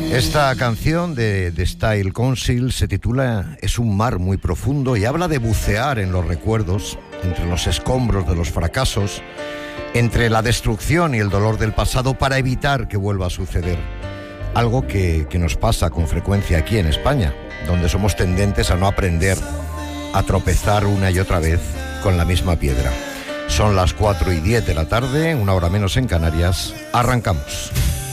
Esta canción de Style Council se titula Es un mar muy profundo y habla de bucear en los recuerdos, entre los escombros de los fracasos, entre la destrucción y el dolor del pasado para evitar que vuelva a suceder. Algo que nos pasa con frecuencia aquí en España, donde somos tendentes a no aprender, a tropezar una y otra vez con la misma piedra. Son las 4:10 de la tarde, una hora menos en Canarias. Arrancamos.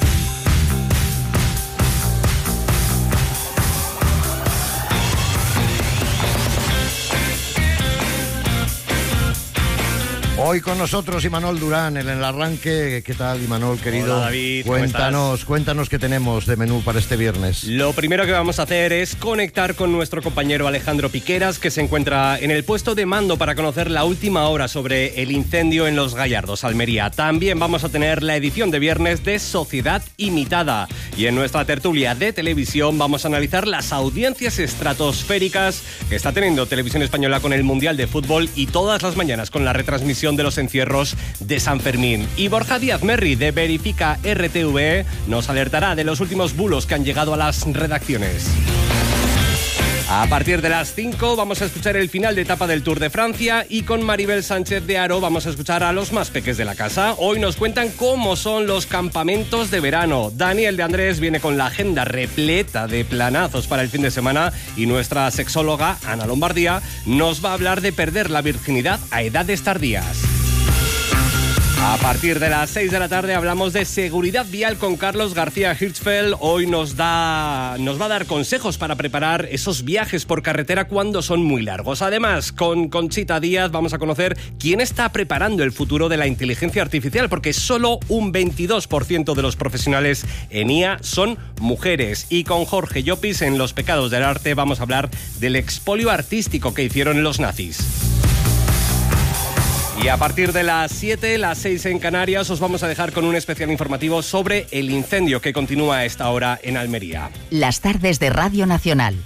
Hoy con nosotros Imanol Durán en el arranque. ¿Qué tal, Imanol, querido? Hola, David, Cuéntanos qué tenemos de menú para este viernes. Lo primero que vamos a hacer es conectar con nuestro compañero Alejandro Piqueras, que se encuentra en el puesto de mando para conocer la última hora sobre el incendio en Los Gallardos, Almería. También vamos a tener la edición de viernes de Sociedad Imitada. Y en nuestra tertulia de televisión vamos a analizar las audiencias estratosféricas que está teniendo Televisión Española con el Mundial de Fútbol y todas las mañanas con la retransmisión de los encierros de San Fermín. Y Borja Díaz Merri de Verifica RTV nos alertará de los últimos bulos que han llegado a las redacciones. A partir de las 5 vamos a escuchar el final de etapa del Tour de Francia y con Maribel Sánchez de Haro vamos a escuchar a los más peques de la casa. Hoy nos cuentan cómo son los campamentos de verano. Daniel de Andrés viene con la agenda repleta de planazos para el fin de semana y nuestra sexóloga, Ana Lombardía, nos va a hablar de perder la virginidad a edades tardías. A partir de las 6 de la tarde hablamos de seguridad vial con Carlos García Hirschfeld. Hoy nos va a dar consejos para preparar esos viajes por carretera cuando son muy largos. Además, con Conchita Díaz vamos a conocer quién está preparando el futuro de la inteligencia artificial, porque solo un 22% de los profesionales en IA son mujeres. Y con Jorge Llopis en Los pecados del arte vamos a hablar del expolio artístico que hicieron los nazis. Y a partir de las 7, las 6 en Canarias, os vamos a dejar con un especial informativo sobre el incendio que continúa a esta hora en Almería. Las tardes de Radio Nacional.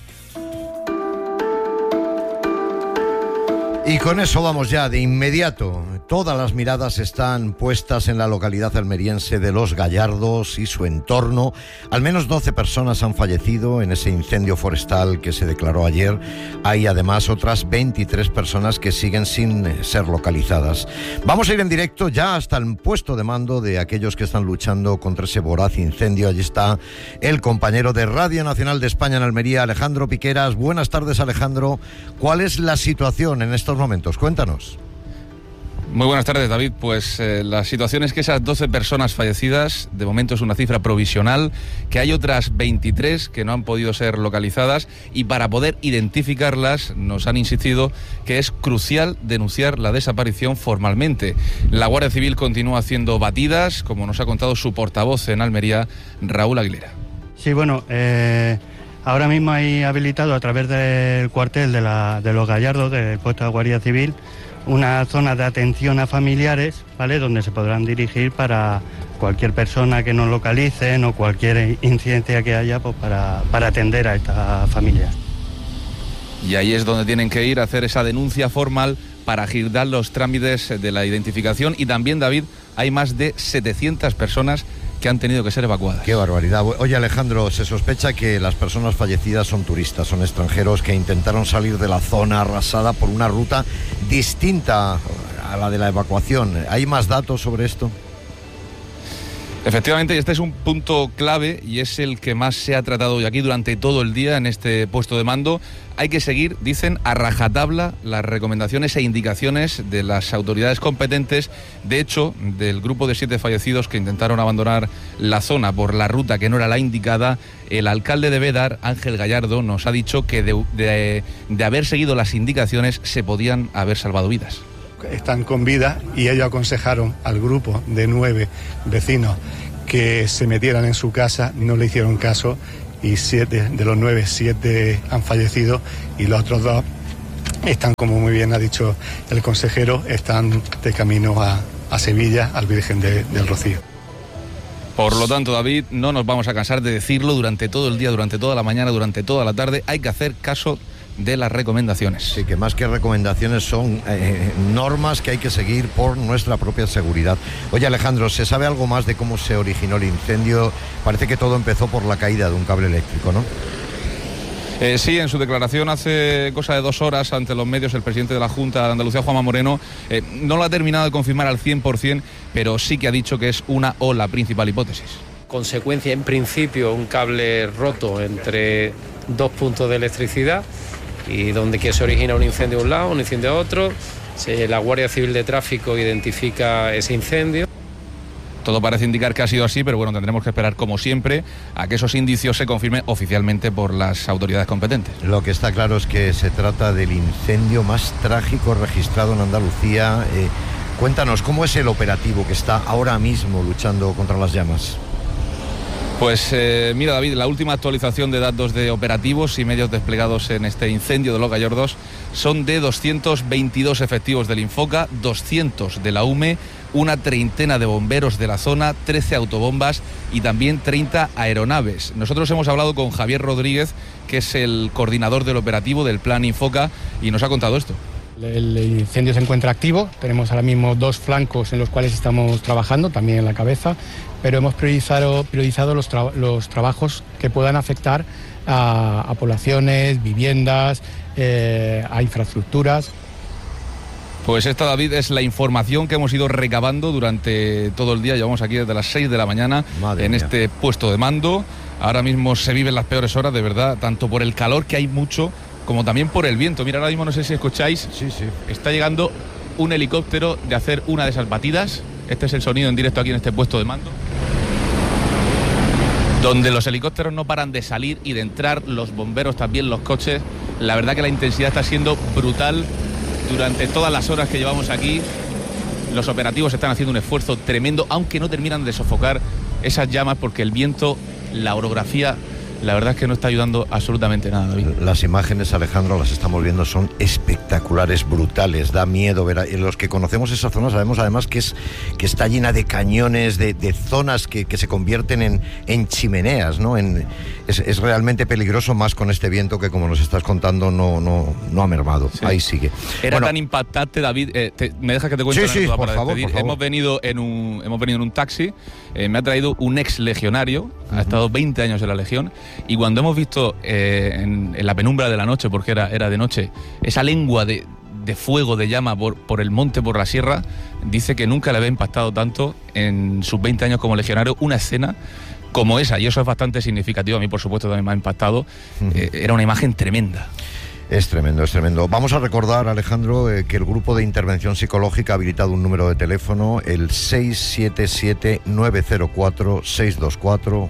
Y con eso vamos ya de inmediato. Todas las miradas están puestas en la localidad almeriense de Los Gallardos y su entorno. Al menos 12 personas han fallecido en ese incendio forestal que se declaró ayer. Hay además otras 23 personas que siguen sin ser localizadas. Vamos a ir en directo ya hasta el puesto de mando de aquellos que están luchando contra ese voraz incendio. Allí está el compañero de Radio Nacional de España en Almería, Alejandro Piqueras. Buenas tardes, Alejandro. ¿Cuál es la situación en estos momentos? Cuéntanos. Muy buenas tardes, David. Pues la situación es que esas 12 personas fallecidas, de momento es una cifra provisional, que hay otras 23 que no han podido ser localizadas y para poder identificarlas nos han insistido que es crucial denunciar la desaparición formalmente. La Guardia Civil continúa haciendo batidas, como nos ha contado su portavoz en Almería, Raúl Aguilera. Sí, bueno, ahora mismo hay habilitado a través del cuartel de Los Gallardos, del puesto de Guardia Civil, una zona de atención a familiares, ¿vale?, donde se podrán dirigir para cualquier persona que nos localicen o cualquier incidencia que haya, pues para atender a estas familias. Y ahí es donde tienen que ir a hacer esa denuncia formal para agilizar los trámites de la identificación. Y también, David, hay más de 700 personas que han tenido que ser evacuadas. ¡Qué barbaridad! Oye, Alejandro, se sospecha que las personas fallecidas son turistas, son extranjeros que intentaron salir de la zona arrasada por una ruta distinta a la de la evacuación. ¿Hay más datos sobre esto? Efectivamente, este es un punto clave y es el que más se ha tratado hoy aquí durante todo el día en este puesto de mando. Hay que seguir, dicen, a rajatabla las recomendaciones e indicaciones de las autoridades competentes. De hecho, del grupo de 7 fallecidos que intentaron abandonar la zona por la ruta que no era la indicada, el alcalde de Bédar, Ángel Gallardo, nos ha dicho que de haber seguido las indicaciones se podían haber salvado vidas. Están con vida y ellos aconsejaron al grupo de 9 vecinos que se metieran en su casa, no le hicieron caso y 7 de los 9, 7 han fallecido y los otros 2 están, como muy bien ha dicho el consejero, están de camino a Sevilla, al Virgen del Rocío. Por lo tanto, David, no nos vamos a cansar de decirlo durante todo el día, durante toda la mañana, durante toda la tarde. Hay que hacer caso de las recomendaciones. Sí, que más que recomendaciones son normas que hay que seguir por nuestra propia seguridad. Oye, Alejandro, ¿se sabe algo más de cómo se originó el incendio? Parece que todo empezó por la caída de un cable eléctrico, ¿no? Sí, en su declaración hace cosa de 2 horas ante los medios, el presidente de la Junta de Andalucía, Juanma Moreno, no lo ha terminado de confirmar al 100%, pero sí que ha dicho que es una o la principal hipótesis. Consecuencia, en principio, un cable roto entre 2 puntos de electricidad y donde que se origina un incendio a un lado, un incendio a otro. La Guardia Civil de Tráfico identifica ese incendio. Todo parece indicar que ha sido así, pero bueno, tendremos que esperar, como siempre, a que esos indicios se confirmen oficialmente por las autoridades competentes. Lo que está claro es que se trata del incendio más trágico registrado en Andalucía. Cuéntanos, ¿cómo es el operativo que está ahora mismo luchando contra las llamas? Pues mira, David, la última actualización de datos de operativos y medios desplegados en este incendio de Los Gallardos son de 222 efectivos del Infoca, 200 de la UME, una treintena de bomberos de la zona, 13 autobombas y también 30 aeronaves. Nosotros hemos hablado con Javier Rodríguez, que es el coordinador del operativo del Plan Infoca, y nos ha contado esto. El incendio se encuentra activo, tenemos ahora mismo 2 flancos en los cuales estamos trabajando, también en la cabeza, pero hemos priorizado los trabajos que puedan afectar a poblaciones, viviendas, a infraestructuras. Pues esta, David, es la información que hemos ido recabando durante todo el día. Llevamos aquí desde las 6 de la mañana en este puesto de mando. Ahora mismo se viven las peores horas, de verdad, tanto por el calor, que hay mucho, como también por el viento. Mira, ahora mismo no sé si escucháis, sí. Está llegando un helicóptero de hacer una de esas batidas. Este es el sonido en directo aquí en este puesto de mando, donde los helicópteros no paran de salir y de entrar, los bomberos también, los coches. La verdad que la intensidad está siendo brutal durante todas las horas que llevamos aquí. Los operativos están haciendo un esfuerzo tremendo, aunque no terminan de sofocar esas llamas, porque el viento, la orografía, la verdad es que no está ayudando absolutamente nada, David. Las imágenes, Alejandro, las estamos viendo, son espectaculares, brutales, da miedo ver. Los que conocemos esa zona sabemos además que está llena de cañones, de zonas que se convierten en chimeneas, ¿no? Es realmente peligroso, más con este viento que, como nos estás contando, no ha mermado. Sí. Ahí sigue. Era tan impactante, David. ¿Me dejas que te cuente? Sí, por favor. Hemos venido en un taxi. Me ha traído un ex legionario, ha estado 20 años en la Legión, y cuando hemos visto en la penumbra de la noche, porque era de noche, esa lengua de fuego, de llama por el monte, por la sierra, dice que nunca le había impactado tanto en sus 20 años como legionario una escena como esa, y eso es bastante significativo. A mí, por supuesto, también me ha impactado. Era una imagen tremenda. Es tremendo, es tremendo. Vamos a recordar, Alejandro, que el Grupo de Intervención Psicológica ha habilitado un número de teléfono, el 677-904-624,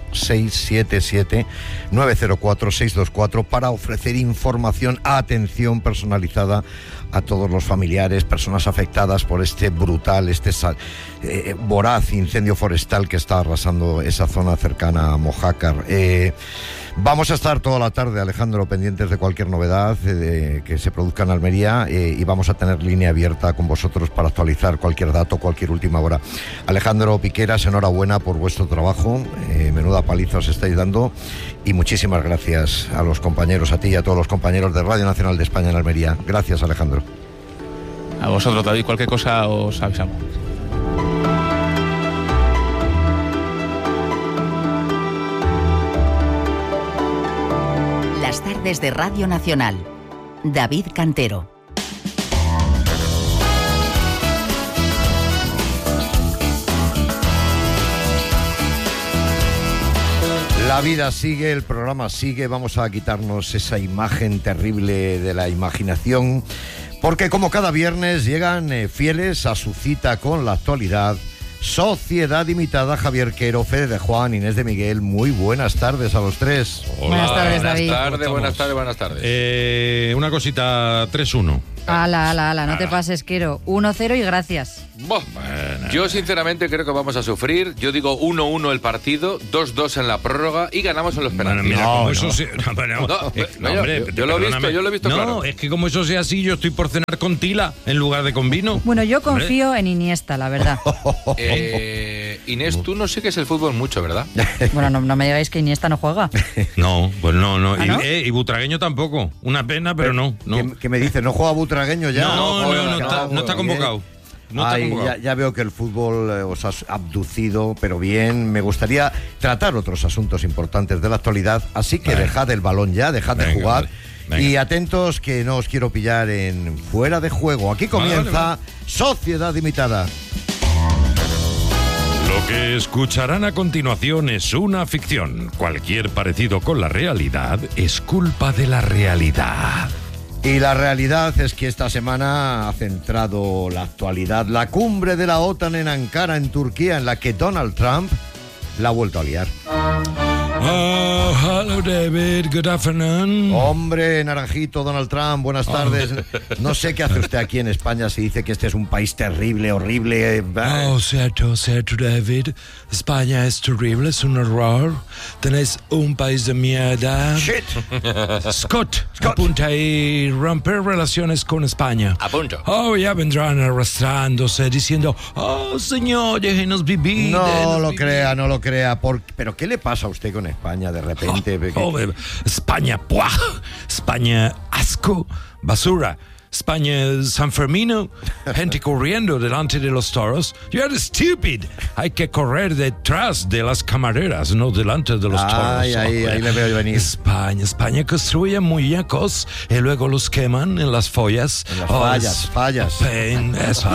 677-904-624, para ofrecer información, atención personalizada a todos los familiares, personas afectadas por este brutal, voraz incendio forestal que está arrasando esa zona cercana a Mojácar. Vamos a estar toda la tarde, Alejandro, pendientes de cualquier novedad que se produzca en Almería, y vamos a tener línea abierta con vosotros para actualizar cualquier dato, cualquier última hora. Alejandro Piqueras, enhorabuena por vuestro trabajo, menuda paliza os estáis dando, y muchísimas gracias a los compañeros, a ti y a todos los compañeros de Radio Nacional de España en Almería. Gracias, Alejandro. A vosotros, David, cualquier cosa os avisamos. Las tardes de Radio Nacional. David Cantero. La vida sigue, el programa sigue, vamos a quitarnos esa imagen terrible de la imaginación, porque como cada viernes llegan fieles a su cita con la actualidad. Sociedad Imitada, Javier Quero, Fede de Juan, Inés de Miguel. Muy buenas tardes a los tres. Hola. Buenas tardes, David. Buenas tardes. Una cosita, 3-1. Ala, no te pases, Quero. 1-0 y gracias. Bueno. Yo sinceramente creo que vamos a sufrir. Yo digo 1-1 el partido, 2-2 en la prórroga y ganamos en los penaltis. Yo lo he visto claro. No, es que como eso sea así, yo estoy por cenar con tila en lugar de con vino. Bueno, yo confío en Iniesta, la verdad. Inés, tú no sigues el fútbol mucho, ¿verdad? Bueno, no me digáis que Iniesta no juega. No, pues no. ¿Ah, no? Y Butragueño tampoco. Una pena, pero no. ¿Qué me dice? ¿No juega Butragueño ya? No está convocado. Ya veo que el fútbol os ha abducido, pero bien. Me gustaría tratar otros asuntos importantes de la actualidad, así que dejad el balón ya, dejad de jugar. Venga. Y atentos que no os quiero pillar en fuera de juego. Aquí comienza Sociedad Limitada. Lo que escucharán a continuación es una ficción. Cualquier parecido con la realidad es culpa de la realidad. Y la realidad es que esta semana ha centrado la actualidad la cumbre de la OTAN en Ankara, en Turquía, en la que Donald Trump la ha vuelto a liar. Oh, hello David, good afternoon. Hombre, Naranjito, Donald Trump, buenas tardes. No sé qué hace usted aquí en España si dice que este es un país terrible, horrible. Cierto, David. España es terrible, es un horror. Tenéis un país de mierda. Shit. Scott, apunta ahí, romper relaciones con España. Apunto. Oh, ya vendrán arrastrándose, diciendo, oh, señor, déjenos vivir. No lo crea. ¿Pero qué le pasa a usted con España de repente? España, ¡puah! España, asco, basura. España, San Fermino, gente corriendo delante de los toros. You're stupid. Hay que correr detrás de las camareras, no delante de los toros. Ahí le veo venir. España construye muñecos y luego los queman en las follas. En las fallas. Spain,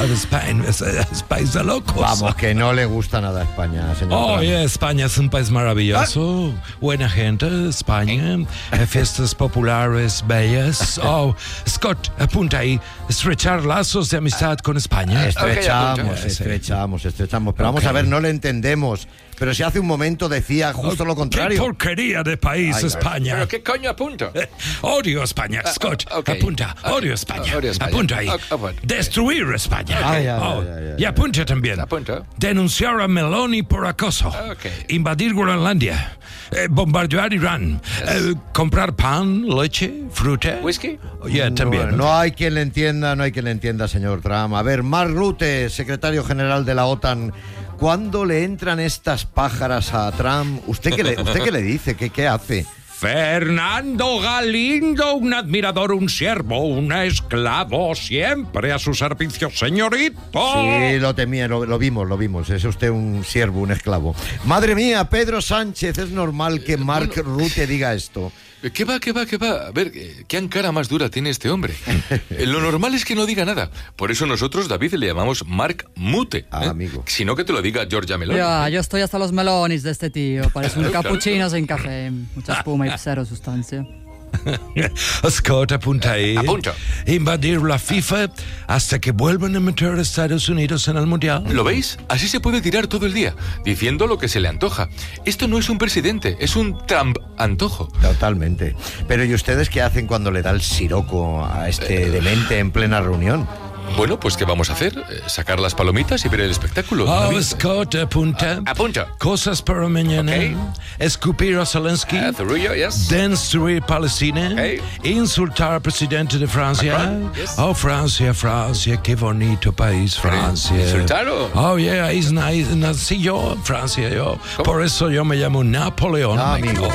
es país de locos. Vamos, que no le gusta nada a España, señor. España es un país maravilloso. Buena gente, España. Fiestas populares, bellas. Scott, apunta ahí, estrechar lazos de amistad con España. Estrechamos. Pero vamos a ver, no le entendemos. Pero si hace un momento decía justo lo contrario. ¡Qué porquería de país, España! ¿Pero qué coño apunto? Odio España, Scott. Apunta. Odio España. Apunta ahí. Destruir España. Y apunta también. Apunto. Denunciar a Meloni por acoso. Invadir Groenlandia. Bombardear Irán. Comprar pan, leche, fruta. ¿Whisky? También. No hay quien le entienda, señor Trump. A ver, Mark Rutte, secretario general de la OTAN. ¿Cuándo le entran estas pájaras a Trump? ¿Usted qué le dice? ¿Qué hace? Fernando Galindo, un admirador, un siervo, un esclavo, siempre a su servicio, señorito. Sí, lo temía, lo vimos. Es usted un siervo, un esclavo. Madre mía, Pedro Sánchez, es normal que Mark Rutte diga esto. ¿Qué va? A ver, ¿qué Ankara más dura tiene este hombre? Lo normal es que no diga nada. Por eso nosotros, David, le llamamos Mark Mute. Amigo. Sino que te lo diga Giorgia Meloni. Ya, yo estoy hasta los melones de este tío. Parece un cappuccino sin café. Mucha espuma y cero sustancia. Scott, apunta ahí. Apunto. Invadir la FIFA hasta que vuelvan a meter a Estados Unidos en el Mundial. ¿Lo veis? Así se puede tirar todo el día, diciendo lo que se le antoja. Esto no es un presidente, es un Trump antojo. Totalmente. Pero ¿y ustedes qué hacen cuando le da el siroco a este demente en plena reunión? Bueno, pues ¿qué vamos a hacer? Sacar las palomitas y ver el espectáculo. Scott, apunta. Apunta. Cosas para mañana. Escupir a Zelensky. Zurullo, yes. Destruir Palestina. Insultar al presidente de Francia. Macron, yes. Francia, qué bonito país, Francia. ¿Insultarlo? Nací yo en Francia, yo. ¿Cómo? Por eso yo me llamo Napoleón. Amigo.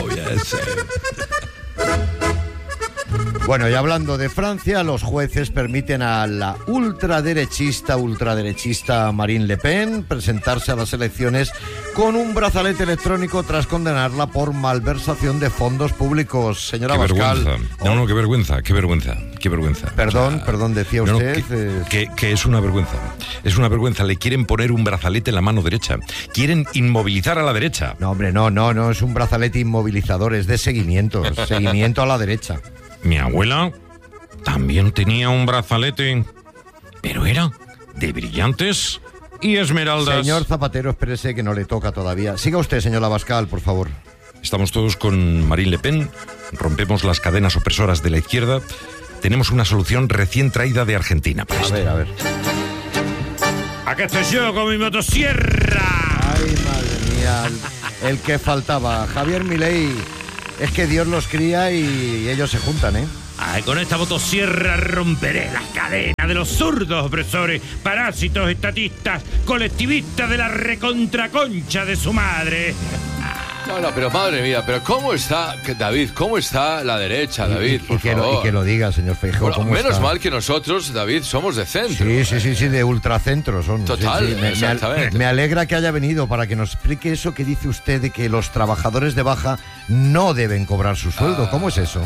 Bueno, y hablando de Francia, los jueces permiten a la ultraderechista Marine Le Pen presentarse a las elecciones con un brazalete electrónico tras condenarla por malversación de fondos públicos. Señora Abascal. No, qué vergüenza. Perdón, decía usted. Que es una vergüenza. Es una vergüenza. Le quieren poner un brazalete en la mano derecha. Quieren inmovilizar a la derecha. No, hombre, no es un brazalete inmovilizador, es de seguimiento a la derecha. Mi abuela también tenía un brazalete, pero era de brillantes y esmeraldas. Señor Zapatero, espérese que no le toca todavía. Siga usted, señor Abascal, por favor. Estamos todos con Marine Le Pen, rompemos las cadenas opresoras de la izquierda. Tenemos una solución recién traída de Argentina para esto. A ver. Acá estoy yo con mi motosierra. Ay, madre mía, el que faltaba. Javier Milei. Es que Dios los cría y ellos se juntan, ¿eh? Y con esta motosierra romperé las cadenas de los zurdos opresores, parásitos, estatistas, colectivistas de la recontraconcha de su madre. No, pero madre mía, pero ¿cómo está, David? ¿Cómo está la derecha, David? Y que lo diga, señor Feijóo. Bueno, menos mal que nosotros, David, somos de centro. Sí, de ultracentro son. Total, sí. exactamente. Me alegra que haya venido para que nos explique eso que dice usted de que los trabajadores de baja no deben cobrar su sueldo. ¿Cómo es eso?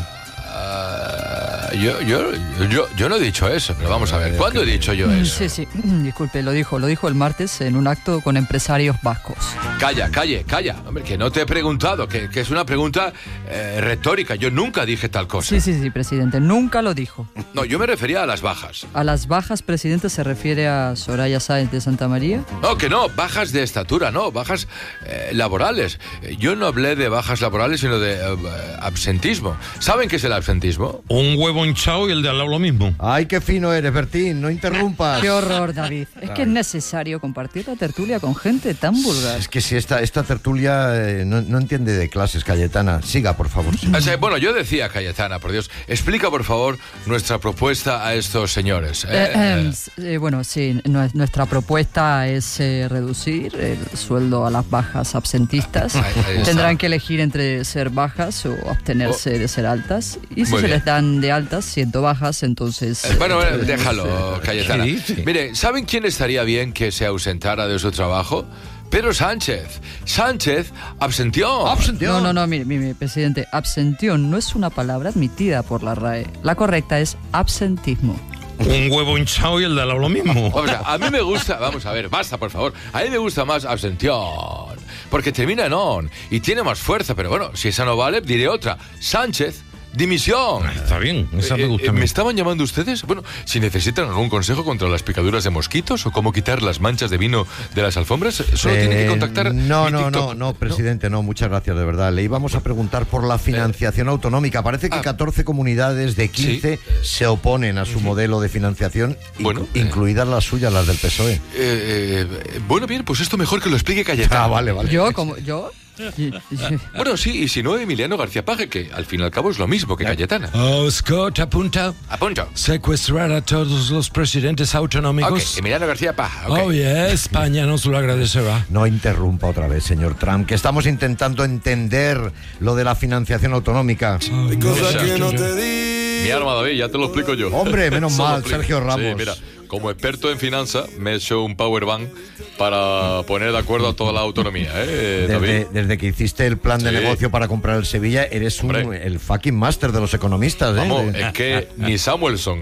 Yo no he dicho eso, pero vamos a ver, ¿cuándo he dicho yo eso? Sí, disculpe, lo dijo el martes en un acto con empresarios vascos. Calla, hombre, que no te he preguntado, que es una pregunta retórica, yo nunca dije tal cosa. Sí, presidente, nunca lo dijo. No, yo me refería a las bajas. ¿A las bajas, presidente, se refiere a Soraya Sáenz de Santa María? No, que no, bajas de estatura, no, bajas laborales. Yo no hablé de bajas laborales, sino de absentismo. ¿Saben qué es el absentismo? Un huevo hinchado y el de al lado lo mismo. Ay, qué fino eres, Bertín, no interrumpas. Qué horror, David. Es que es necesario compartir la tertulia con gente tan vulgar. Es que si esta tertulia no entiende de clases, Cayetana. Siga, por favor. Sí. Bueno, yo decía, Cayetana, por Dios, explica, por favor, nuestra propuesta a estos señores. Bueno, sí, nuestra propuesta es reducir el sueldo a las bajas absentistas. Tendrán que elegir entre ser bajas o abstenerse de ser altas. Y si se les dan de altas, siendo bajas, entonces... Bueno, déjalo, Cayetana. Sí. Mire, ¿saben quién estaría bien que se ausentara de su trabajo? Pedro Sánchez. Sánchez, absentión. No, mire, presidente, absentión no es una palabra admitida por la RAE. La correcta es absentismo. Un huevo hinchado y el de al lado lo mismo. O sea, a mí me gusta, vamos a ver, basta, por favor. A mí me gusta más absentión, porque termina en on y tiene más fuerza, pero bueno, si esa no vale, diré otra. Sánchez, dimisión. Está bien, esa me gusta. ¿Me estaban llamando ustedes? Bueno, si necesitan algún consejo contra las picaduras de mosquitos o cómo quitar las manchas de vino de las alfombras, solo tienen que contactar. No, presidente, no, muchas gracias, de verdad. Le íbamos a preguntar por la financiación autonómica. Parece que 14 comunidades de 15 se oponen a su modelo de financiación, incluidas las suyas, las del PSOE. Bueno, bien, pues esto mejor que lo explique Cayetana. Vale. ¿Yo? Bueno, sí, y si no, Emiliano García Paje, que al fin y al cabo es lo mismo que Cayetana. Scott, apunta. Apunto. Secuestrar a todos los presidentes autonómicos. Ok, Emiliano García Paje. España nos lo agradecerá. No interrumpa otra vez, señor Trump, que estamos intentando entender lo de la financiación autonómica. Hay cosas que no te di. Mi arma, David, ya te lo explico yo. Hombre, menos mal, Sergio Ramos. Sí, mira, como experto en finanzas, me he hecho un power bank para poner de acuerdo a toda la autonomía, David. Desde que hiciste el plan de negocio para comprar el Sevilla, eres el fucking máster de los economistas. Vamos, es que ni Samuelson.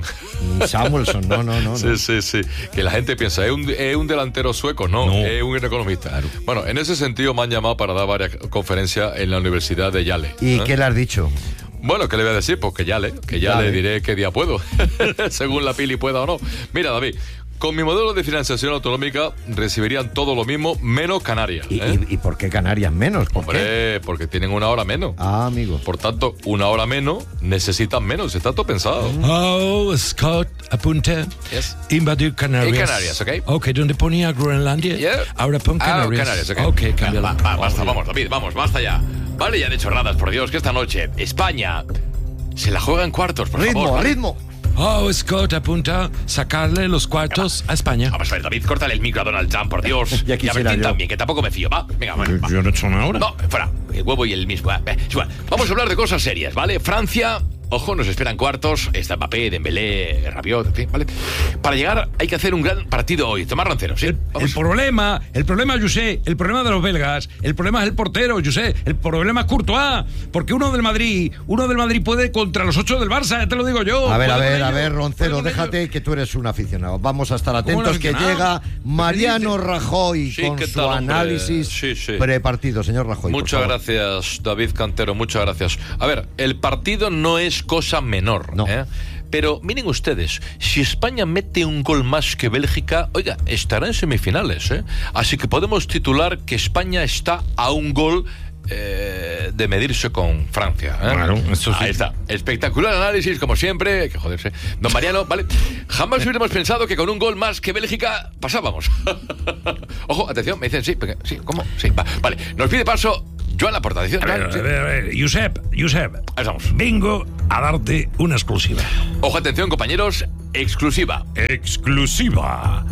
No. Sí. Que la gente piensa, ¿es un delantero sueco? No, es un economista. Claro. Bueno, en ese sentido me han llamado para dar varias conferencias en la Universidad de Yale. ¿Y qué le has dicho? Bueno, ¿qué le voy a decir? Pues que ya le diré qué día puedo, según la pili pueda o no. Mira, David, con mi modelo de financiación autonómica recibirían todo lo mismo, menos Canarias. ¿Y por qué Canarias menos? Hombre, porque tienen una hora menos. Amigo. Por tanto, una hora menos necesitan menos, está todo pensado. Scott, apunte. Yes. Invadir Canarias. Y Canarias, ¿ok? Ok, ¿dónde ponía Groenlandia? Yeah. Ahora pon Canarias. Canarias, ok, cámbialo. Basta, vamos, David, basta ya. Vale ya de chorradas, por Dios, que esta noche España se la juega en cuartos, por favor. Ritmo. Scott, apunta, sacarle los cuartos a España. Vamos a ver, David, córtale el micro a Donald Trump, por Dios. Y a Bertín también, que tampoco me fío, va. Venga, va. Yo no he hecho una hora. No, fuera, el huevo y el mismo. Vamos a hablar de cosas serias, ¿vale? Francia... Ojo, nos esperan cuartos, está Mbappé, Dembélé, Rabiot, en fin, ¿vale? Para llegar hay que hacer un gran partido hoy, tomar ranceros, ¿sí? El problema, José, el problema de los belgas, el problema es el portero, José, el problema es Courtois, porque uno del Madrid puede contra los 8 del Barça, ya te lo digo yo. A ver, Roncero, déjate que tú eres un aficionado. Vamos a estar atentos que llega Mariano Rajoy con su análisis prepartido, señor Rajoy. Muchas gracias, David Cantero, muchas gracias. A ver, el partido no es cosa menor, no. Pero miren ustedes, si España mete un gol más que Bélgica, oiga, estará en semifinales, Así que podemos titular que España está a un gol de medirse con Francia, Claro, eso sí. Ahí está, espectacular análisis, como siempre, hay que joderse. Don Mariano, vale, jamás hubiéramos pensado que con un gol más que Bélgica pasábamos. Ojo, atención, me dicen sí, ¿cómo? Sí, vale, nos pide paso Joan Laporta. A ver, Josep, vengo a darte una exclusiva. Ojo, atención, compañeros, exclusiva. Exclusiva.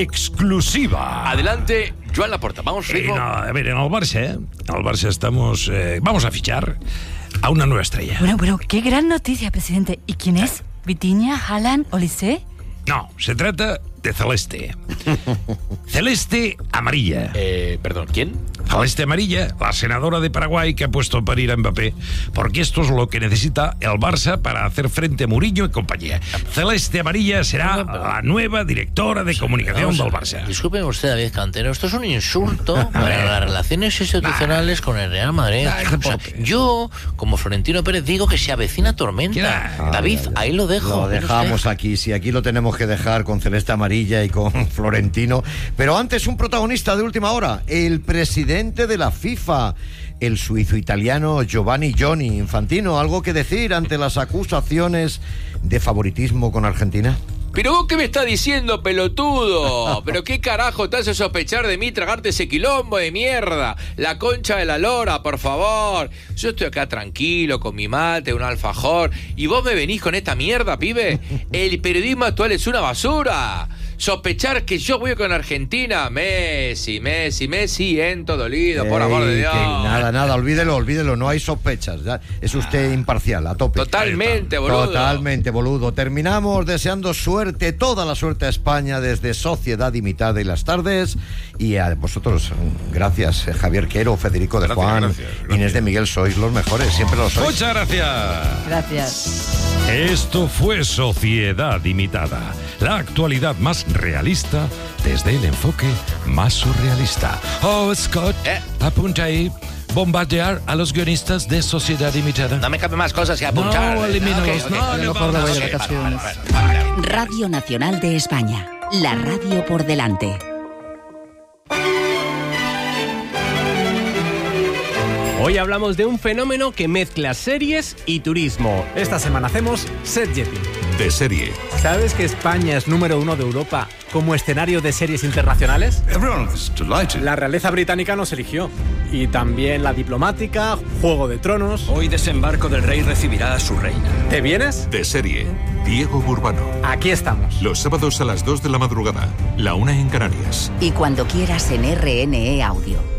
Adelante, Joan Laporta. Vamos, Rico. A ver, en el Barça estamos... vamos a fichar a una nueva estrella. Bueno, qué gran noticia, presidente. ¿Y quién es? ¿Vitinha, Haaland, Olise? No, se trata de Celeste. Celeste Amarilla. Perdón, ¿quién? Celeste Amarilla, la senadora de Paraguay que ha puesto a parir a Mbappé, porque esto es lo que necesita el Barça para hacer frente a Mourinho y compañía. Celeste Amarilla será la nueva directora de comunicación del Barça. Disculpe usted, David Cantero, esto es un insulto para las relaciones institucionales con el Real Madrid. O sea, yo, como Florentino Pérez, digo que se avecina tormenta. David, ahí lo dejo. Lo dejamos aquí, sí, aquí lo tenemos que dejar con Celeste Amarilla y con Florentino. Pero antes, un protagonista de última hora, el presidente de la FIFA, el suizo-italiano Giovanni Infantino. ¿Algo que decir ante las acusaciones de favoritismo con Argentina? ¿Pero vos qué me estás diciendo, pelotudo? ¿Pero qué carajo te hace sospechar de mí tragarte ese quilombo de mierda? La concha de la lora, por favor. Yo estoy acá tranquilo, con mi mate, un alfajor, y vos me venís con esta mierda, pibe. El periodismo actual es una basura. Sospechar que yo voy con Argentina. Messi, ento dolido, por amor de Dios. Nada, olvídelo, no hay sospechas. Es usted imparcial, a tope. Totalmente, boludo. Terminamos deseando suerte, toda la suerte a España desde Sociedad Imitada y las tardes. Y a vosotros, gracias, Javier Quero, Federico de Juan, gracias. Inés de Miguel, sois los mejores, siempre lo sois. Muchas gracias. Gracias. Esto fue Sociedad Imitada, la actualidad más realista desde el enfoque más surrealista. Oh, Scott, apunta ahí. Bombardear a los guionistas de Sociedad Imitada. No me cabe más cosas que apuntar. No, elimínalos. Radio Nacional de España. La radio por delante. Hoy hablamos de un fenómeno que mezcla series y turismo. Esta semana hacemos set jetting. De serie. ¿Sabes que España es número 1 de Europa como escenario de series internacionales? La realeza británica nos eligió. Y también la diplomática, Juego de Tronos. Hoy Desembarco del Rey recibirá a su reina. ¿Te vienes? De serie. Diego Burbano. Aquí estamos. Los sábados a las 2 de la madrugada. La 1 en Canarias. Y cuando quieras en RNE Audio.